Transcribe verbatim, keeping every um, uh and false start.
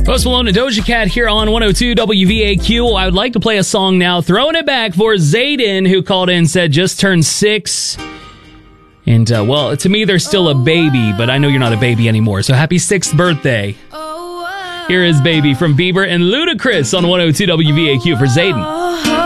Post Malone and Doja Cat here on one oh two W V A Q. I would like to play a song now, throwing it back for Zayden, who called in and said just turned six. And, uh, well, to me, they're still a baby, but I know you're not a baby anymore, so happy sixth birthday. Here is Baby from Bieber and Ludacris on one oh two W V A Q for Zayden.